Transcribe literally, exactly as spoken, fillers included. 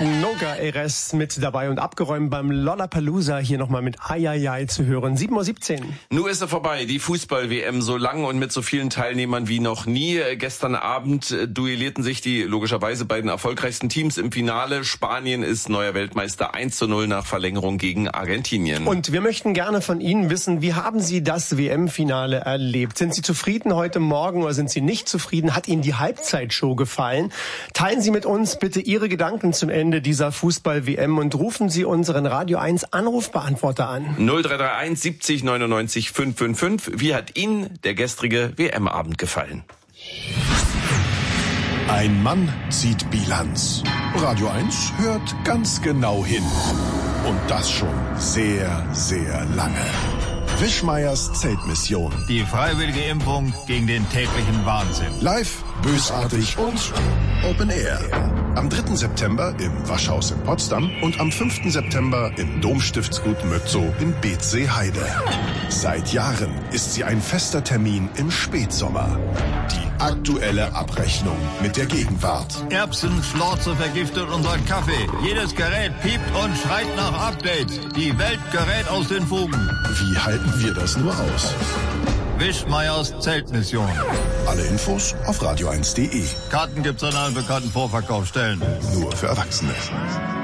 Noga Eres mit dabei und abgeräumt beim Lollapalooza, hier nochmal mit Ayayay zu hören. sieben Uhr siebzehn. Nun ist er vorbei, die Fußball-W M, so lang und mit so vielen Teilnehmern wie noch nie. Gestern Abend duellierten sich die logischerweise beiden erfolgreichsten Teams im Finale. Spanien ist neuer Weltmeister, eins zu null nach Verlängerung gegen Argentinien. Und wir möchten gerne von Ihnen wissen, wie haben Sie das W M-Finale erlebt? Sind Sie zufrieden heute Morgen oder sind Sie nicht zufrieden? Hat Ihnen die Halbzeitshow gefallen? Teilen Sie mit uns bitte Ihre Gedanken zum Ende dieser Fußball-W M und rufen Sie unseren Radio eins Anrufbeantworter an. null drei drei eins siebzig neunundneunzig fünf fünf fünf. Wie hat Ihnen der gestrige W M-Abend gefallen? Ein Mann zieht Bilanz. Radio eins hört ganz genau hin. Und das schon sehr, sehr lange. Wischmeiers Zeltmission. Die freiwillige Impfung gegen den täglichen Wahnsinn. Live, bösartig und Open Air. Am dritten September im Waschhaus in Potsdam und am fünften September im Domstiftsgut Mötzow in Beetzee-Heide. Seit Jahren ist sie ein fester Termin im Spätsommer. Die aktuelle Abrechnung mit der Gegenwart. Erbsenschlorze vergiftet unseren Kaffee. Jedes Gerät piept und schreit nach Updates. Die Welt gerät aus den Fugen. Wie halten wir das nur aus? Wischmeiers Zeltmission. Alle Infos auf radio eins punkt de. Karten gibt's an allen bekannten Vorverkaufsstellen. Nur für Erwachsene.